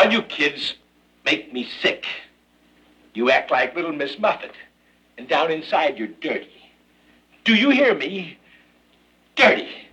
God, you kids make me sick. You act like little Miss Muffet, and down inside you're dirty. Do you hear me? Dirty.